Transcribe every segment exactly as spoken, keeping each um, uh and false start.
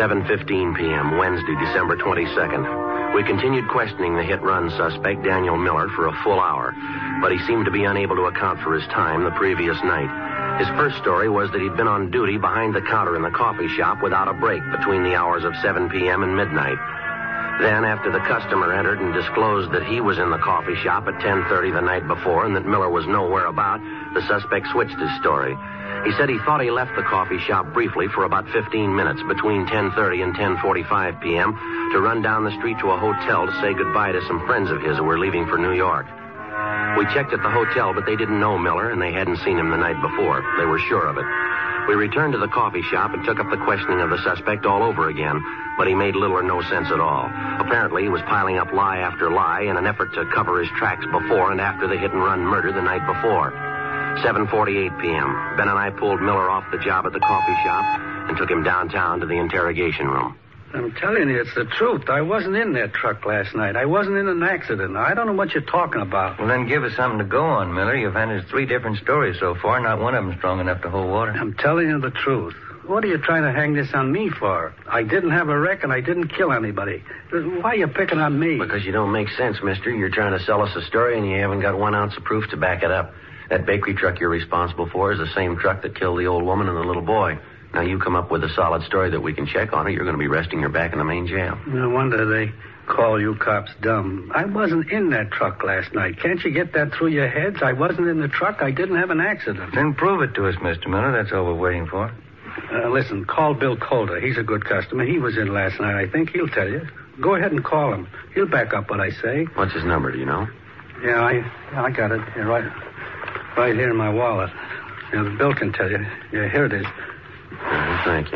seven fifteen p.m., Wednesday, December twenty-second. We continued questioning the hit-run suspect, Daniel Miller, for a full hour, but he seemed to be unable to account for his time the previous night. His first story was that he'd been on duty behind the counter in the coffee shop without a break between the hours of seven p.m. and midnight. Then, after the customer entered and disclosed that he was in the coffee shop at ten thirty the night before and that Miller was nowhere about, the suspect switched his story. He said he thought he left the coffee shop briefly for about fifteen minutes between ten thirty and ten forty-five p.m. to run down the street to a hotel to say goodbye to some friends of his who were leaving for New York. We checked at the hotel, but they didn't know Miller, and they hadn't seen him the night before. They were sure of it. We returned to the coffee shop and took up the questioning of the suspect all over again, but he made little or no sense at all. Apparently, he was piling up lie after lie in an effort to cover his tracks before and after the hit-and-run murder the night before. seven forty-eight p.m., Ben and I pulled Miller off the job at the coffee shop and took him downtown to the interrogation room. I'm telling you, it's the truth. I wasn't in that truck last night. I wasn't in an accident. I don't know what you're talking about. Well, then give us something to go on, Miller. You've handed us three different stories so far. Not one of them strong enough to hold water. I'm telling you the truth. What are you trying to hang this on me for? I didn't have a wreck and I didn't kill anybody. Why are you picking on me? Because you don't make sense, mister. You're trying to sell us a story and you haven't got one ounce of proof to back it up. That bakery truck you're responsible for is the same truck that killed the old woman and the little boy. Now, you come up with a solid story that we can check on, or you're going to be resting your back in the main jail. No wonder they call you cops dumb. I wasn't in that truck last night. Can't you get that through your heads? I wasn't in the truck. I didn't have an accident. Then prove it to us, Mister Miller. That's all we're waiting for. Uh, listen, call Bill Calder. He's a good customer. He was in last night, I think. He'll tell you. Go ahead and call him. He'll back up what I say. What's his number, do you know? Yeah, I I got it. Here, right, right here in my wallet. Yeah, Bill can tell you. Yeah, here it is. Uh, thank you.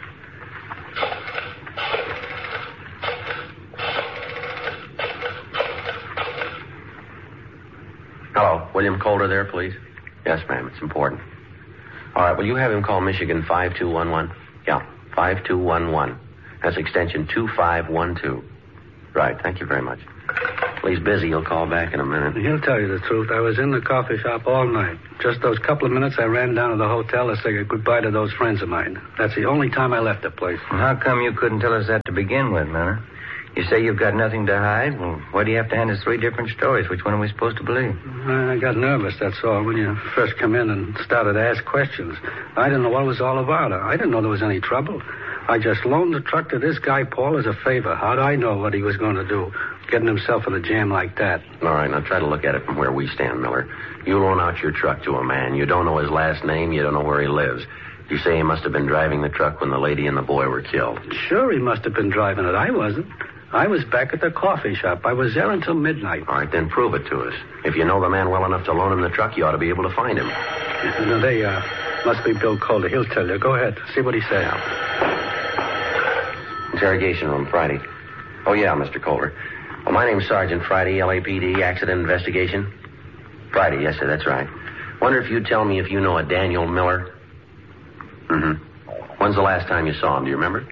Hello, William Calder there, please? Yes, ma'am, it's important. All right, will you have him call Michigan five two one one? Yeah, five two one one. That's extension two five one two. Right, thank you very much. Well, he's busy. He'll call back in a minute. He'll tell you the truth. I was in the coffee shop all night. Just those couple of minutes I ran down to the hotel to say goodbye to those friends of mine. That's the only time I left the place. Well, how come you couldn't tell us that to begin with, Miller? You say you've got nothing to hide? Well, why do you have to hand us three different stories? Which one are we supposed to believe? I got nervous, that's all, when you first come in and started to ask questions. I didn't know what it was all about. I didn't know there was any trouble. I just loaned the truck to this guy, Paul, as a favor. How'd I know what he was going to do, getting himself in a jam like that? All right, now try to look at it from where we stand, Miller. You loan out your truck to a man. You don't know his last name. You don't know where he lives. You say he must have been driving the truck when the lady and the boy were killed. Sure, he must have been driving it. I wasn't. I was back at the coffee shop. I was there until midnight. All right, then prove it to us. If you know the man well enough to loan him the truck, you ought to be able to find him. No, they, uh, must be Bill Calder. He'll tell you. Go ahead. See what he says. Yeah. Interrogation room, Friday. Oh, yeah, Mister Calder. Well, my name's Sergeant Friday, L A P D, Accident Investigation. Friday, yes, sir, that's right. Wonder if you'd tell me if you know a Daniel Miller? Mm-hmm. When's the last time you saw him? Do you remember?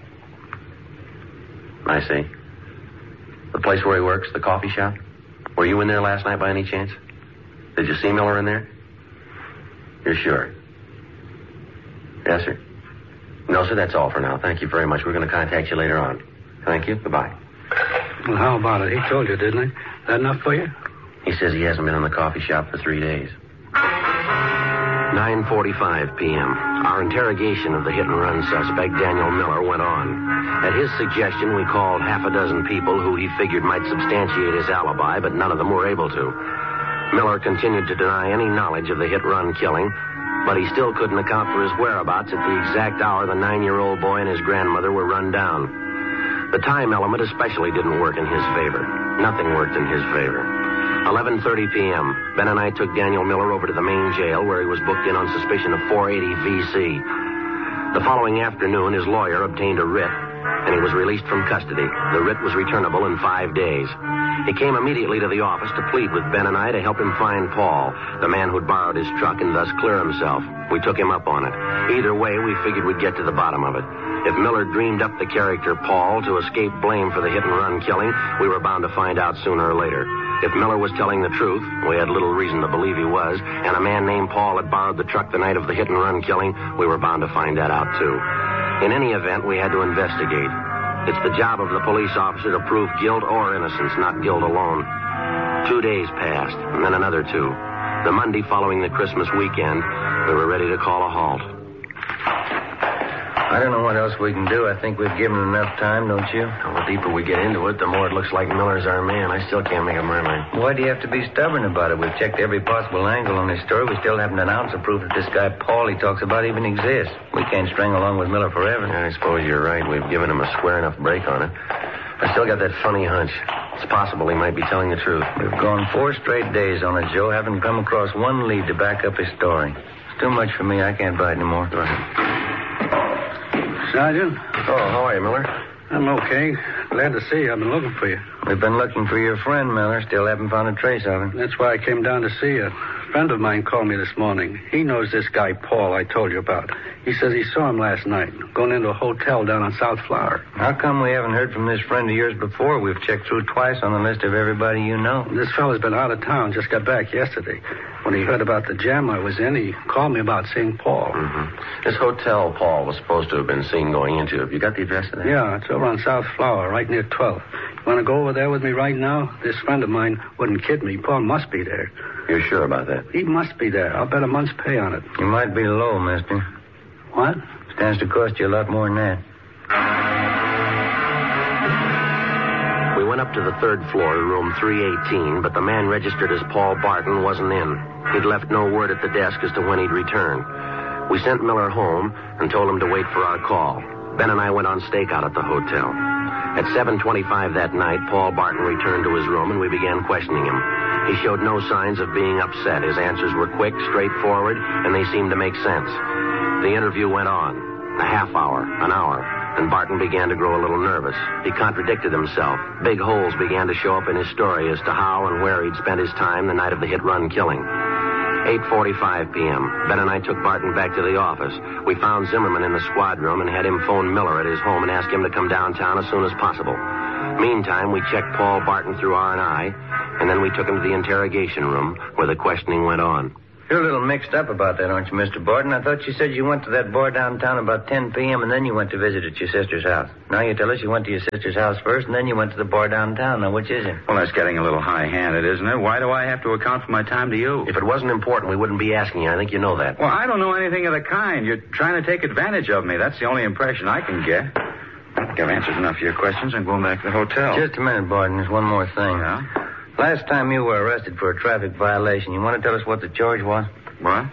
I see. The place where he works, the coffee shop? Were you in there last night by any chance? Did you see Miller in there? You're sure? Yes, sir. No, sir, that's all for now. Thank you very much. We're going to contact you later on. Thank you. Goodbye. Well, how about it? He told you, didn't he? That enough for you? He says he hasn't been in the coffee shop for three days. nine forty-five p.m. Our interrogation of the hit-and-run suspect, Daniel Miller, went on. At his suggestion, we called half a dozen people who he figured might substantiate his alibi, but none of them were able to. Miller continued to deny any knowledge of the hit-run killing, but he still couldn't account for his whereabouts at the exact hour the nine-year-old boy and his grandmother were run down. The time element especially didn't work in his favor. Nothing worked in his favor. eleven thirty p.m., Ben and I took Daniel Miller over to the main jail where he was booked in on suspicion of four eighty V C. The following afternoon, his lawyer obtained a writ, and he was released from custody. The writ was returnable in five days. He came immediately to the office to plead with Ben and I to help him find Paul, the man who'd borrowed his truck and thus clear himself. We took him up on it. Either way, we figured we'd get to the bottom of it. If Miller dreamed up the character Paul to escape blame for the hit-and-run killing, we were bound to find out sooner or later. If Miller was telling the truth, we had little reason to believe he was, and a man named Paul had borrowed the truck the night of the hit-and-run killing, we were bound to find that out, too. In any event, we had to investigate. It's the job of the police officer to prove guilt or innocence, not guilt alone. Two days passed, and then another two. The Monday following the Christmas weekend, we were ready to call a halt. I don't know what else we can do. I think we've given enough time, don't you? Well, the deeper we get into it, the more it looks like Miller's our man. I still can't make up my mind. Why do you have to be stubborn about it? We've checked every possible angle on this story. We still haven't an ounce of proof that this guy Paul he talks about even exists. We can't string along with Miller forever. Yeah, I suppose you're right. We've given him a square enough break on it. I still got that funny hunch. It's possible he might be telling the truth. We've gone four straight days on it, Joe. Haven't come across one lead to back up his story. It's too much for me. I can't buy it anymore. Go ahead. Sergeant? Oh, how are you, Miller? I'm okay. Glad to see you. I've been looking for you. We've been looking for your friend, Miller. Still haven't found a trace of him. That's why I came down to see you. A friend of mine called me this morning. He knows this guy, Paul, I told you about. He says he saw him last night, going into a hotel down on South Flower. How come we haven't heard from this friend of yours before? We've checked through twice on the list of everybody you know. This fellow's been out of town, just got back yesterday. When he heard about the jam I was in, he called me about seeing Paul. Mm-hmm. This hotel Paul was supposed to have been seen going into. Have you got the address of that? Yeah, it's over on South Flower, right near twelfth. You want to go over there with me right now? This friend of mine wouldn't kid me. Paul must be there. You're sure about that? He must be there. I'll bet a month's pay on it. You might be low, mister. What? Stands to cost you a lot more than that. We went up to the third floor, room three eighteen, but the man registered as Paul Barton wasn't in. He'd left no word at the desk as to when he'd return. We sent Miller home and told him to wait for our call. Ben and I went on stakeout at the hotel. At seven twenty-five that night, Paul Barton returned to his room and we began questioning him. He showed no signs of being upset. His answers were quick, straightforward, and they seemed to make sense. The interview went on. A half hour, an hour, and Barton began to grow a little nervous. He contradicted himself. Big holes began to show up in his story as to how and where he'd spent his time the night of the hit-run killing. eight forty-five p.m. Ben and I took Barton back to the office. We found Zimmerman in the squad room and had him phone Miller at his home and ask him to come downtown as soon as possible. Meantime, we checked Paul Barton through R and I, and then we took him to the interrogation room where the questioning went on. You're a little mixed up about that, aren't you, Mister Barton? I thought you said you went to that bar downtown about ten p.m. and then you went to visit at your sister's house. Now you tell us you went to your sister's house first and then you went to the bar downtown. Now, which is it? Well, that's getting a little high-handed, isn't it? Why do I have to account for my time to you? If it wasn't important, we wouldn't be asking you. I think you know that. Well, I don't know anything of the kind. You're trying to take advantage of me. That's the only impression I can get. I think I've answered enough of your questions. I'm going back to the hotel. Just a minute, Barton. There's one more thing. Yeah? Last time you were arrested for a traffic violation, you want to tell us what the charge was? What?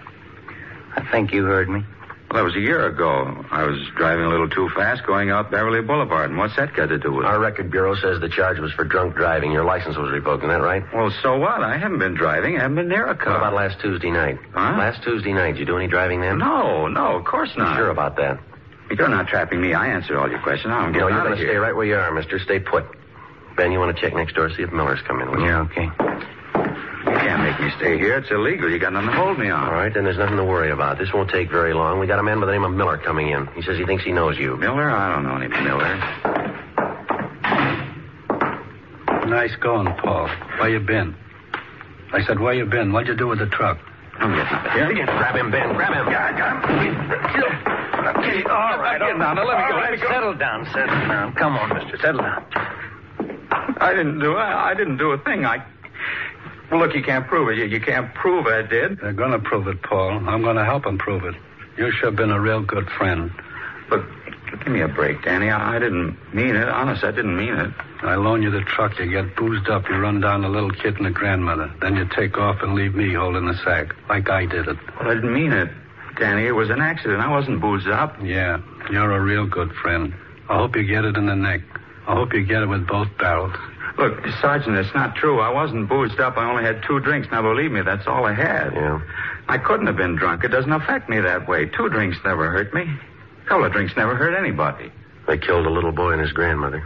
I think you heard me. Well, that was a year ago. I was driving a little too fast going out Beverly Boulevard. And what's that got to do with it? Our record bureau says the charge was for drunk driving. Your license was revoked, isn't that right? Well, so what? I haven't been driving. I haven't been near a car. What about last Tuesday night? Huh? Last Tuesday night, did you do any driving then? No, no, of course not. Sure about that? You're not trapping me. I answered all your questions. Now I'm No, getting you're out going of to here. stay right where you are, mister. Stay put. Ben, you want to check next door, see if Miller's come in, will you? Yeah, okay. You can't make me stay here. It's illegal. You got nothing to hold me on. All right, then there's nothing to worry about. This won't take very long. We got a man by the name of Miller coming in. He says he thinks he knows you. Miller? I don't know any Miller. Nice going, Paul. Where you been? I said, where you been? What'd you do with the truck? I'm getting Here, grab him, Ben. Grab him. Yeah, I got him. Okay, all right. Get down. Now, let me go. Let me go. Settle down. Settle down. Come on, mister. Settle down. I didn't do I, I didn't do a thing. I... Well, look, you can't prove it. You, you can't prove I did. They're going to prove it, Paul. I'm going to help them prove it. You sure been a real good friend. Look, give me a break, Danny. I, I didn't mean it. Honest, I didn't mean it. I loan you the truck. You get boozed up. You run down the little kid and the grandmother. Then you take off and leave me holding the sack, like I did it. Well, I didn't mean it, Danny. It was an accident. I wasn't boozed up. Yeah, you're a real good friend. I hope you get it in the neck. I hope you get it with both barrels. Look, Sergeant, it's not true. I wasn't boozed up. I only had two drinks. Now, believe me, that's all I had. Yeah. I couldn't have been drunk. It doesn't affect me that way. Two drinks never hurt me. A couple of drinks never hurt anybody. They killed a little boy and his grandmother.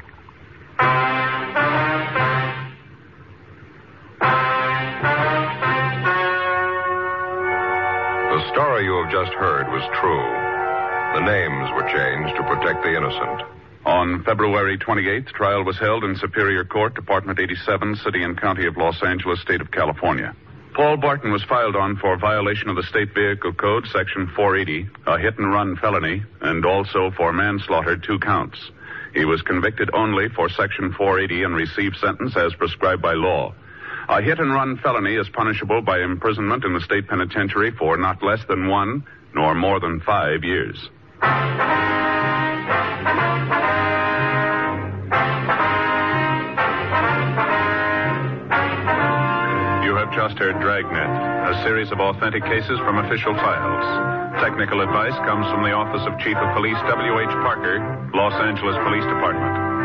The story you have just heard was true. The names were changed to protect the innocent. On February twenty-eighth, trial was held in Superior Court, Department eighty-seven, City and County of Los Angeles, State of California. Paul Barton was filed on for violation of the State Vehicle Code, Section four eighty, a hit-and-run felony, and also for manslaughter, two counts. He was convicted only for Section four eighty and received sentence as prescribed by law. A hit-and-run felony is punishable by imprisonment in the state penitentiary for not less than one nor more than five years. Just heard Dragnet, a series of authentic cases from official files. Technical advice comes from the Office of Chief of Police W H Parker, Los Angeles Police Department.